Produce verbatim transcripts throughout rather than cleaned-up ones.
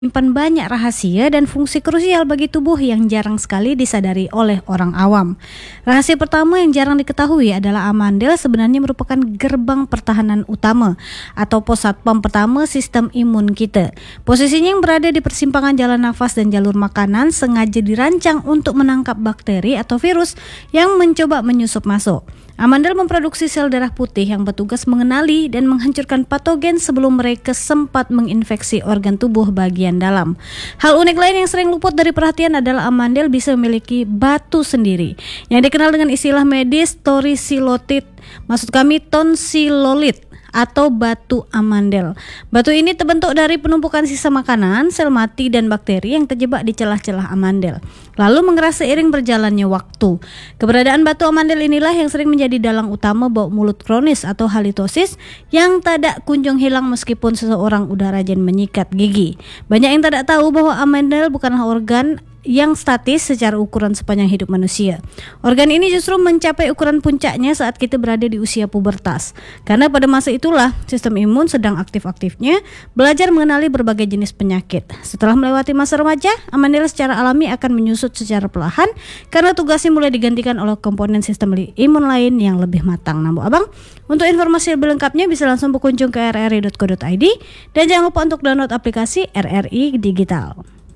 menyimpan banyak rahasia dan fungsi krusial bagi tubuh yang jarang sekali disadari oleh orang awam. Rahasia pertama yang jarang diketahui adalah amandel sebenarnya merupakan gerbang pertahanan utama atau pos satpam pertama sistem imun kita. Posisinya yang berada di persimpangan jalan nafas dan jalur makanan sengaja dirancang untuk menangkap bakteri atau virus yang mencoba menyusup masuk. Amandel memproduksi sel darah putih yang bertugas mengenali dan menghancurkan patogen sebelum mereka sempat menginfeksi organ tubuh bagian dalam. Hal unik lain yang sering luput dari perhatian adalah amandel bisa memiliki batu sendiri yang dikenal dengan istilah medis torsilolit, maksud kami tonsilolit atau batu amandel. Batu ini terbentuk dari penumpukan sisa makanan, sel mati dan bakteri yang terjebak di celah-celah amandel, lalu mengeras seiring berjalannya waktu. Keberadaan batu amandel inilah yang sering menjadi dalang utama bau mulut kronis atau halitosis yang tidak kunjung hilang meskipun seseorang udah rajin menyikat gigi. Banyak yang tidak tahu bahwa amandel bukanlah organ yang statis secara ukuran sepanjang hidup manusia. Organ ini justru mencapai ukuran puncaknya saat kita berada di usia pubertas. Karena pada masa itulah sistem imun sedang aktif-aktifnya belajar mengenali berbagai jenis penyakit. Setelah melewati masa remaja, amandel secara alami akan menyusut secara perlahan karena tugasnya mulai digantikan oleh komponen sistem imun lain yang lebih matang. Nah, Bu Abang, untuk informasi lebih lengkapnya bisa langsung berkunjung ke r r i dot co dot i d dan jangan lupa untuk download aplikasi R R I Digital.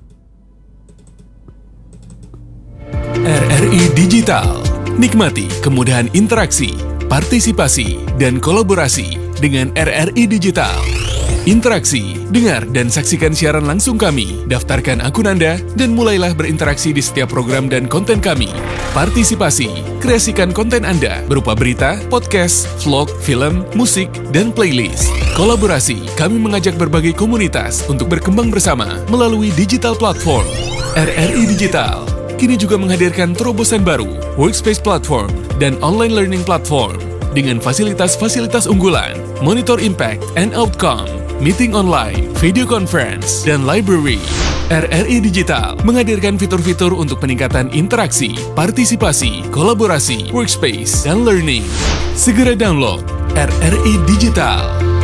R R I Digital. Nikmati kemudahan interaksi, partisipasi, dan kolaborasi dengan R R I Digital. Interaksi, dengar dan saksikan siaran langsung kami, daftarkan akun Anda, dan mulailah berinteraksi di setiap program dan konten kami. Partisipasi, kreasikan konten Anda berupa berita, podcast, vlog, film, musik, dan playlist. Kolaborasi, kami mengajak berbagai komunitas untuk berkembang bersama melalui digital platform. R R I Digital kini juga menghadirkan terobosan baru, workspace platform, dan online learning platform dengan fasilitas-fasilitas unggulan, monitor impact and outcome, meeting online, video conference, dan library. R R I Digital menghadirkan fitur-fitur untuk peningkatan interaksi, partisipasi, kolaborasi, workspace, dan learning. Segera download R R I Digital.